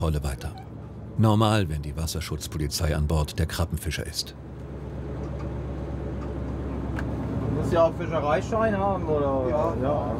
Rolle weiter. Normal, wenn die Wasserschutzpolizei an Bord der Krabbenfischer ist. Du musst ja auch Fischereischein haben, oder? Ja.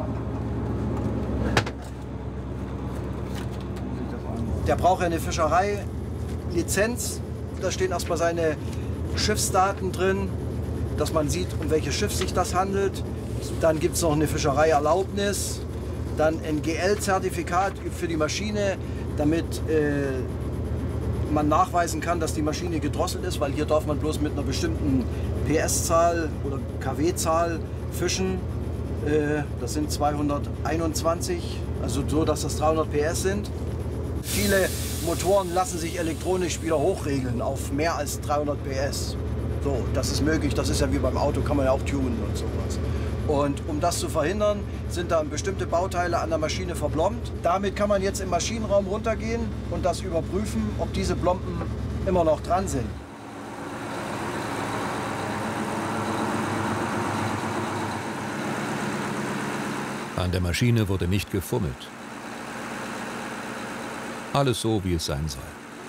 Der braucht ja eine Fischereilizenz. Da stehen erstmal seine Schiffsdaten drin, dass man sieht, um welches Schiff sich das handelt. Dann gibt es noch eine Fischereierlaubnis, dann ein GL-Zertifikat für die Maschine, damit man nachweisen kann, dass die Maschine gedrosselt ist, weil hier darf man bloß mit einer bestimmten PS-Zahl oder KW-Zahl fischen. Das sind 221, also so, dass das 300 PS sind. Viele Motoren lassen sich elektronisch wieder hochregeln auf mehr als 300 PS. So, das ist möglich, das ist ja wie beim Auto, kann man ja auch tunen und sowas. Und um das zu verhindern, sind dann bestimmte Bauteile an der Maschine verblombt. Damit kann man jetzt im Maschinenraum runtergehen und das überprüfen, ob diese Blomben immer noch dran sind. An der Maschine wurde nicht gefummelt. Alles so, wie es sein soll.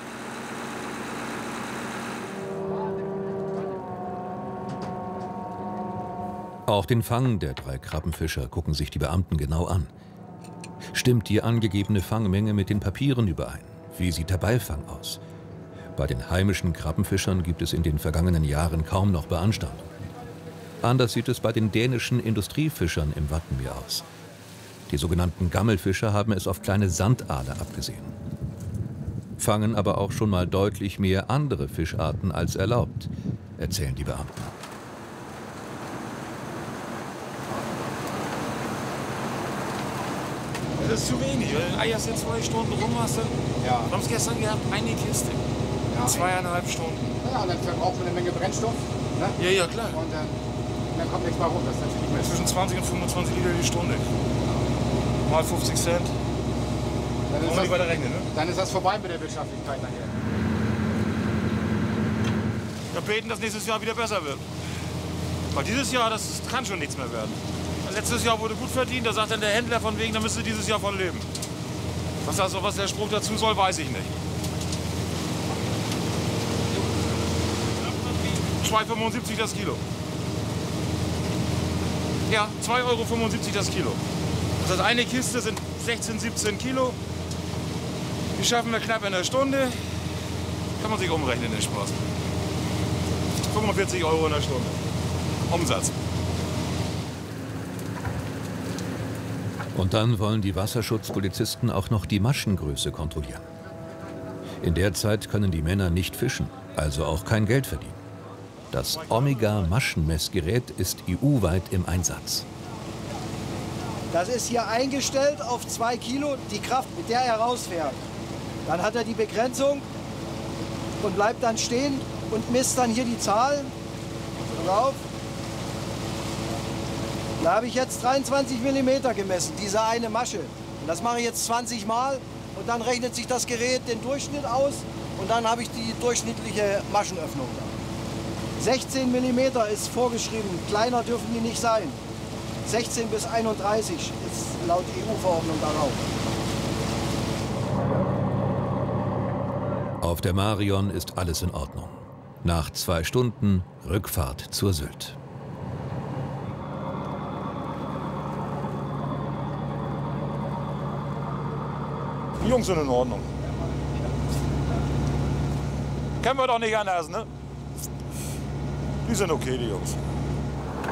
Auch den Fang der 3 Krabbenfischer gucken sich die Beamten genau an. Stimmt die angegebene Fangmenge mit den Papieren überein? Wie sieht der Beifang aus? Bei den heimischen Krabbenfischern gibt es in den vergangenen Jahren kaum noch Beanstandungen. Anders sieht es bei den dänischen Industriefischern im Wattenmeer aus. Die sogenannten Gammelfischer haben es auf kleine Sandaale abgesehen. Fangen aber auch schon mal deutlich mehr andere Fischarten als erlaubt, erzählen die Beamten. Das ist zu wenig. Du eierst jetzt 2 Stunden rum, hast du? Ja. Wir haben es gestern gehabt, eine Kiste. Ja. 2,5 Stunden. Ja, dann verbraucht man eine Menge Brennstoff. Ne? Ja, klar. Und dann kommt nichts mehr rum. Das ist natürlich nicht mehr. Zwischen 20 und 25 Liter die Stunde. Mal 50 Cent. Wollen wir nicht weiter rechnen, ne? Dann ist das vorbei mit der Wirtschaftlichkeit nachher. Wir beten, dass nächstes Jahr wieder besser wird. Weil dieses Jahr, das kann schon nichts mehr werden. Letztes Jahr wurde gut verdient, da sagt dann der Händler von wegen, da müsste dieses Jahr von leben. Was der Spruch dazu soll, weiß ich nicht. 2,75 das Kilo. Ja, 2,75 Euro das Kilo. Das heißt, eine Kiste sind 16, 17 Kilo. Die schaffen wir knapp in einer Stunde. Kann man sich umrechnen, den Spaß. 45 Euro in der Stunde. Umsatz. Und dann wollen die Wasserschutzpolizisten auch noch die Maschengröße kontrollieren. In der Zeit können die Männer nicht fischen, also auch kein Geld verdienen. Das Omega-Maschenmessgerät ist EU-weit im Einsatz. Das ist hier eingestellt auf 2 Kilo, die Kraft, mit der er rausfährt. Dann hat er die Begrenzung und bleibt dann stehen und misst dann hier die Zahlen. Drauf. Da habe ich jetzt 23 mm gemessen, diese eine Masche. Und das mache ich jetzt 20 Mal und dann rechnet sich das Gerät den Durchschnitt aus und dann habe ich die durchschnittliche Maschenöffnung. 16 mm ist vorgeschrieben, kleiner dürfen die nicht sein. 16 bis 31 ist laut EU-Verordnung darauf. Auf der Marion ist alles in Ordnung. Nach 2 Stunden Rückfahrt zur Sylt. Die Jungs sind in Ordnung. Kennen wir doch nicht anders, ne? Die sind okay, die Jungs.